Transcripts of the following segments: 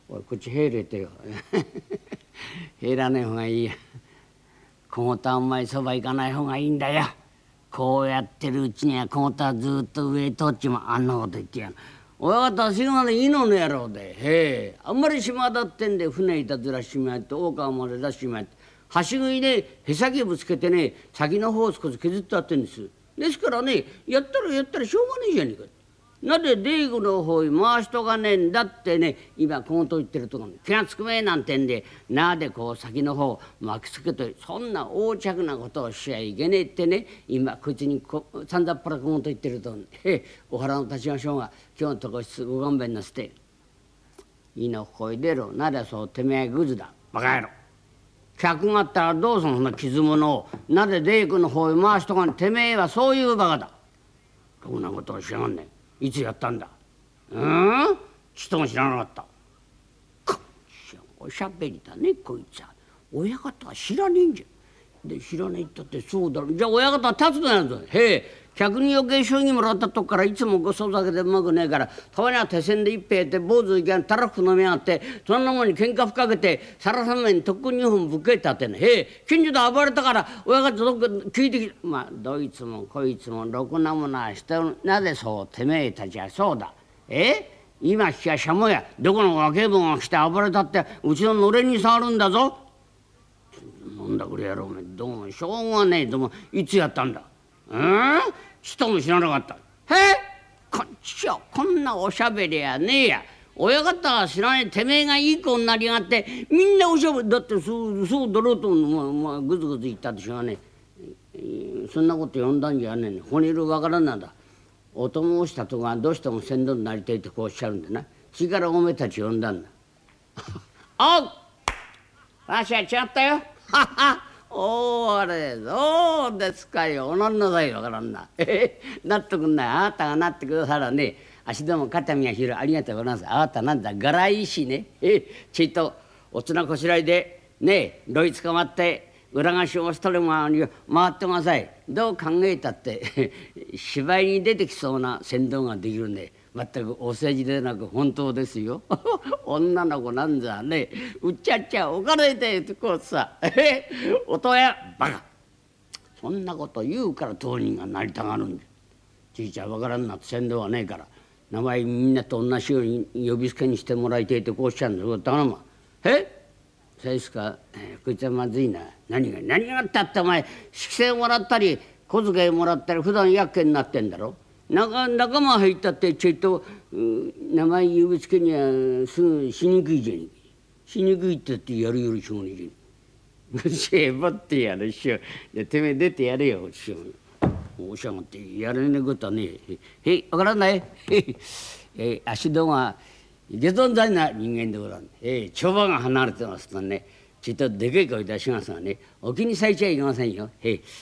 おい口へ入れてよ入らない方がいいや。小言はあんまりそば行かない方がいいんだよ。こうやってるうちには小言はずっと上へ通っちまう。あんなこと言ってやる。親方は島でいいのの野郎で、へえ、あんまり島だってんで船いたずらしまって大川まで出しまって橋食いでへさきぶつけてね先の方を少し削ってあってんです。ですからねやったらしょうがねえじゃねえか。なぜデイグの方へ回しとかねえんだってね今小言言ってるところ気がつくめえなんてんでなでこう先の方巻きつけてそんな横着なことをしちゃいけねえってね今こいつにさんざっぱら小言言ってるとお腹の立ちましょうが今日のとこご勘弁なすっていいのこいでろなでそうてめえグズだバカ野郎。客があったらどうすんのそんな傷物をなぜデイグの方へ回しとかねてめえはそういうバカだ。ろくなことをしやがんねえ。いつやったんだ。ちっとも知らなかった。おしゃべりだねこいつは。親方は知らねえんじゃん。で知らねえったってそうだろ。じゃあ親方は立つのやるぞ。へえ客に余計将棋もらったとこからいつもごそ酒でうまくねえからたまには手銭で一杯やって坊主いきゃたらふく飲みやがってそんなもんに喧嘩ふっかけて皿三面に特訓2本ぶっけてあってね。へえ近所で暴れたから親方どっか聞いてきてまあどいつもこいつもろくなものはしてなぜそうてめえたちはそうだ。今聞きゃしゃもやどこの若えもんが来て暴れたってうちののれんに触るんだぞ。なんだこれやろうめどうもしょうがねえどうもいつやったんだ。ちとも知らなかった。こっちはこんなおしゃべりやねえや。親方は知らねえてめえがいい子になりやがってみんなおしゃべりだってそうだろうとぐずぐず言ったでしょうがねそんなこと呼んだんじゃねえね。ここにいるわからんなんだ。お供をしたとこがどうしても船頭になりたいってこうおっしゃるんでなそれからおめえたち呼んだんだあっわしは違ったよあれそうですかよおなんなさいわからんななっとくんないあなたがなってくださらね足ども肩身が広いありがとうございます。あなたなんだ柄いいしねちっとおつなこしらいでねロイつかまって裏菓子を一人回ってください。どう考えたって芝居に出てきそうな船頭ができるんで全くお世辞でなく本当ですよ女の子なんざねうっちゃっちゃおかねえでこうさおとやバカそんなこと言うから当人がなりたがるんじゃ。じいちゃんわからんなって船頭はねえから名前みんなと同じように呼び捨てにしてもらいてえとこうおっしゃるんだよ。だからまそうですか、こいつはまずいな。何があったってお前式銭もらったり小遣いもらったり普段やっけになってんだろ。仲間入ったってちょいと名前呼びつけにはすぐしにくいじゃねえか。しにくいって言ってやるよりしょうがねえじゃねえ。しばってやるしよ。てめえ出てやれよしよ。おしゃがってやれねえことはねえ。わからない足戸が下存在な人間でござる。帳場が離れてますとねちょっとでけえ声出しますがねお気にされちゃいけませんよ。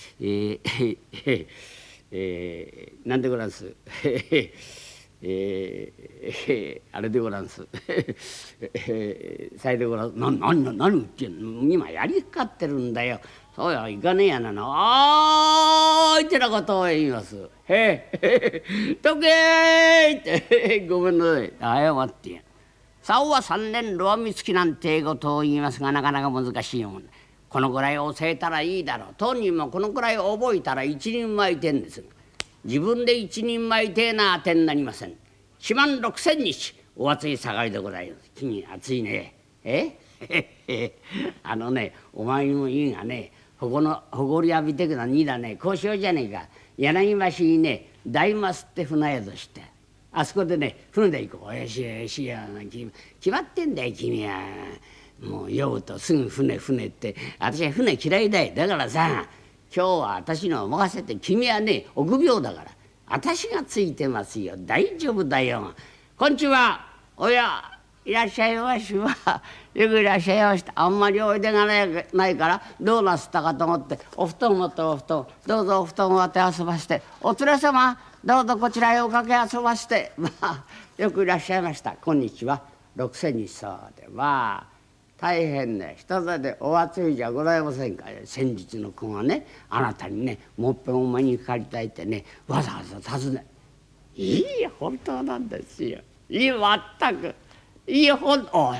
なんでござんすあれでござんすさいでござんす。何言ってんの今やりかかってるんだよ。そうよいかねえやなのってなことを言います。とけーってごめんなさい謝ってや。竿は3年ロアミつきなんてことを言いますがなかなか難しいもん。このくらい教えたらいいだろう。当人もこのくらい覚えたら一人前てんですが自分で一人前てえなあてになりません。4万6千日お暑い盛りでございます。君暑いねお前にもいいがねほこり浴びてくのにだねこうしようじゃねえか。柳橋にね大マスって船宿してあそこでね船で行こう。よしや決まってんだよ君は。もう酔うとすぐ船って私は船嫌いだよ。だからさ今日は私のお任せて君はね臆病だから私がついてますよ大丈夫だよ。こんちはおやいらっしゃいましはよくいらっしゃいました。あんまりおいでがないからどうなすったかと思ってお布団持ってお布団どうぞお布団を当て遊ばせてお連れ様どうぞこちらへおかけ遊ばせてよくいらっしゃいました。今日は6千日そうで大変ね人座でお暑いじゃございませんか。先日の子がねあなたにねもっぺんお目にかかりたいってねわざわざ尋ねいい本当なんですよ。いい全くいい